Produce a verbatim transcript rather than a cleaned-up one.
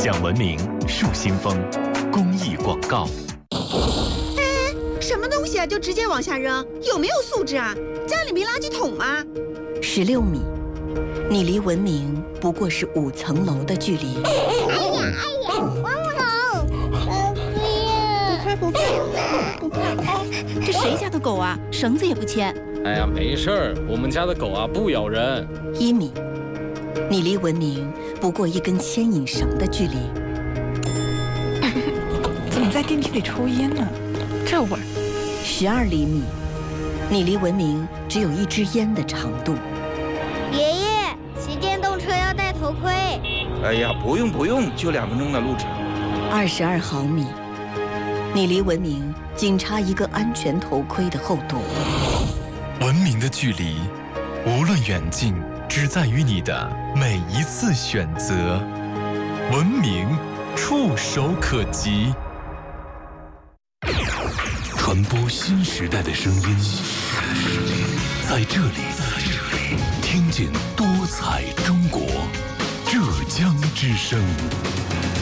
讲文明树新风公益广告。 哎，什么东西啊？就直接往下扔，有没有素质啊？家里没垃圾桶吗？ 十六米，你离文明不过是五层楼的距离。 哎呀哎呀，王木头，呃，不要，不怕不怕不怕。 这谁家的狗啊？绳子也不牵。 哎呀，没事儿，我们家的狗啊不咬人。 一米，你离文明不过一根牵引绳的距离。 怎么在电梯里抽烟呢？这味儿。 十二厘米，你离文明只有一支烟的长度。 爷爷，骑电动车要戴头盔。 哎呀，不用不用，就两分钟的路程。 二十二毫米，你离文明仅差一个安全头盔的厚度。 文明的距离，无论远近，只在于你的每一次选择。文明触手可及，传播新时代的声音，在这里，听见多彩中国，浙江之声。